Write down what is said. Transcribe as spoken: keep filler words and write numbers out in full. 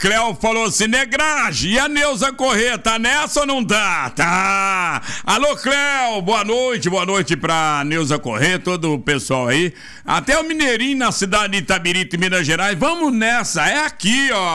Cléo falou assim, negragem, e a Neuza Corrêa, tá nessa ou não tá? Tá. Alô, Cléo, boa noite, boa noite pra Neuza Corrêa, todo o pessoal aí. Até o Mineirinho na cidade de Itabirito, Minas Gerais. Vamos nessa, é aqui, ó.